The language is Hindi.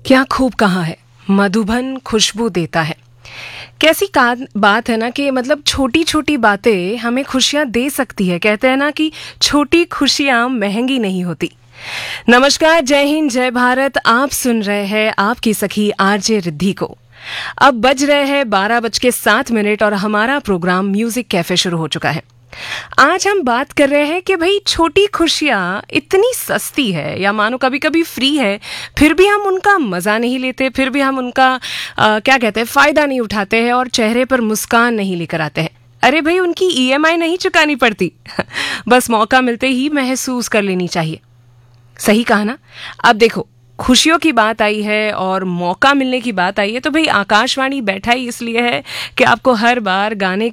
क्या खूब कहा है, मधुबन खुशबू देता है। कैसी बात है ना कि मतलब छोटी छोटी बातें हमें खुशियां दे सकती है। कहते हैं ना कि छोटी खुशियां महंगी नहीं होती। नमस्कार, जय हिंद, जय भारत। आप सुन रहे हैं आपकी सखी आरजे रिद्धि को। अब बज रहे हैं 12:07 और हमारा प्रोग्राम म्यूजिक कैफे शुरू हो चुका है। आज हम बात कर रहे हैं कि भाई छोटी खुशियां इतनी सस्ती है या मानो कभी कभी फ्री है, फिर भी हम उनका मजा नहीं लेते, फिर भी हम उनका क्या कहते हैं, फायदा नहीं उठाते हैं और चेहरे पर मुस्कान नहीं लेकर आते हैं। अरे भाई, उनकी ईएमआई नहीं चुकानी पड़ती। बस मौका मिलते ही महसूस कर लेनी चाहिए। सही कहा ना। अब देखो, खुशियों की बात आई है और मौका मिलने की बात आई है, तो भाई आकाशवाणी बैठा ही इसलिए है कि आपको हर बार गाने